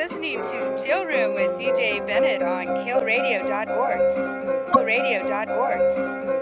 listening to Chill Room with DJ Bennett on killradio.org. Killradio.org.